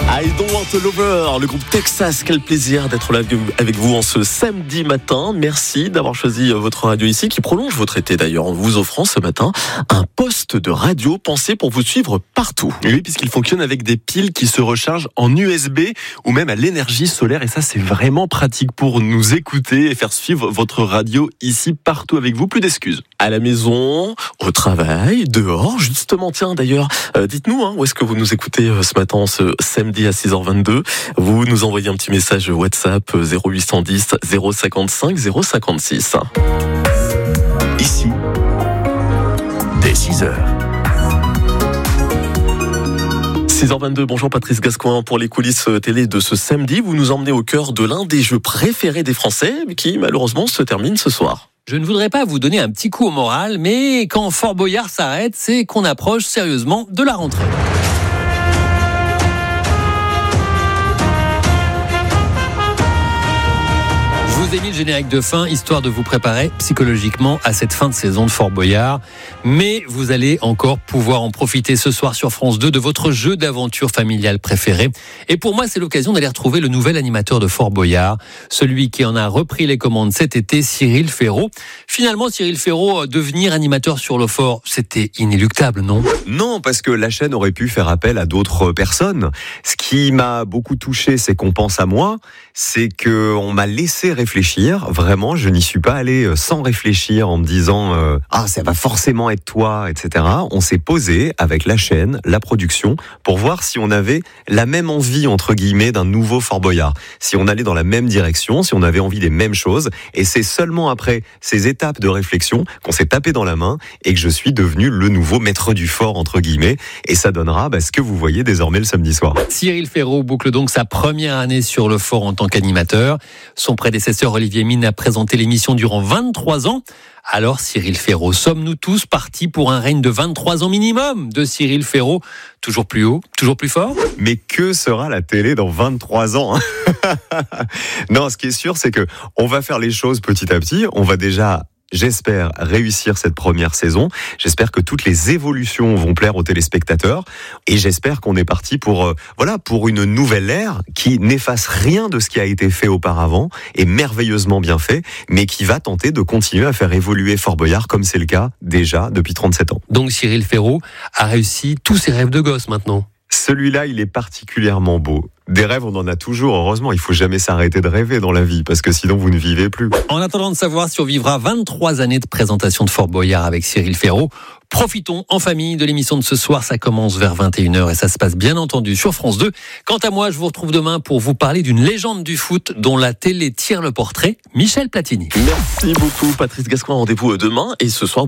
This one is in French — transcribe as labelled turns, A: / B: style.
A: I Don't Want a Lover, le groupe Texas. Quel plaisir d'être là avec vous en ce samedi matin. Merci d'avoir choisi votre radio ici, qui prolonge votre été d'ailleurs, en vous offrant ce matin un poste de radio pensé pour vous suivre partout.
B: Oui, puisqu'il fonctionne avec des piles qui se rechargent en USB ou même à l'énergie solaire. Et ça, c'est vraiment pratique pour nous écouter et faire suivre votre radio ici, partout avec vous. Plus d'excuses.
A: À la maison, au travail, dehors, justement. Tiens, d'ailleurs, dites-nous où est-ce que vous nous écoutez ce matin, ce samedi à 6h22. Vous nous envoyez un petit message WhatsApp 0810 055 056.
C: Ici, dès 6h.
A: 6h22, bonjour Patrice Gascoin pour les coulisses télé de ce samedi. Vous nous emmenez au cœur de l'un des jeux préférés des Français qui malheureusement se termine ce soir.
D: Je ne voudrais pas vous donner un petit coup au moral, mais quand Fort Boyard s'arrête, c'est qu'on approche sérieusement de la rentrée. Je vous ai mis le générique de fin, histoire de vous préparer psychologiquement à cette fin de saison de Fort Boyard. Mais vous allez encore pouvoir en profiter ce soir sur France 2 de votre jeu d'aventure familiale préféré. Et pour moi, c'est l'occasion d'aller retrouver le nouvel animateur de Fort Boyard, celui qui en a repris les commandes cet été, Cyril Ferraud. Finalement, Cyril Ferraud, devenir animateur sur le Fort, c'était inéluctable, non ?
E: Non, parce que la chaîne aurait pu faire appel à d'autres personnes. Ce qui m'a beaucoup touché, c'est qu'on pense à moi, c'est qu'on m'a laissé réfléchir. Vraiment, je n'y suis pas allé sans réfléchir en me disant ça va forcément être toi, etc. On s'est posé avec la chaîne, la production, pour voir si on avait la même envie, entre guillemets, d'un nouveau Fort Boyard. Si on allait dans la même direction, si on avait envie des mêmes choses. Et c'est seulement après ces étapes de réflexion qu'on s'est tapé dans la main et que je suis devenu le nouveau maître du fort, entre guillemets. Et ça donnera ce que vous voyez désormais le samedi soir.
D: Cyril Ferraud boucle donc sa première année sur le Fort en tant qu'animateur. Son prédécesseur Olivier Mine a présenté l'émission durant 23 ans. Alors Cyril Ferraud, sommes-nous tous partis pour un règne de 23 ans minimum de Cyril Ferraud? Toujours plus haut, toujours plus fort?
E: Mais que sera la télé dans 23 ans? Non, ce qui est sûr, c'est que on va faire les choses petit à petit. On va déjà, j'espère, réussir cette première saison. J'espère que toutes les évolutions vont plaire aux téléspectateurs. Et j'espère qu'on est parti pour une nouvelle ère qui n'efface rien de ce qui a été fait auparavant et merveilleusement bien fait, mais qui va tenter de continuer à faire évoluer Fort Boyard comme c'est le cas déjà depuis 37 ans.
D: Donc Cyril Ferraud a réussi tous ses rêves de gosse maintenant.
E: Celui-là, il est particulièrement beau. Des rêves, on en a toujours, heureusement. Il faut jamais s'arrêter de rêver dans la vie, parce que sinon, vous ne vivez plus.
D: En attendant de savoir si on vivra 23 années de présentation de Fort Boyard avec Cyril Ferraud, profitons en famille de l'émission de ce soir. Ça commence vers 21h et ça se passe bien entendu sur France 2. Quant à moi, je vous retrouve demain pour vous parler d'une légende du foot dont la télé tire le portrait, Michel Platini.
A: Merci beaucoup Patrice Gascoin. Rendez-vous demain et ce soir.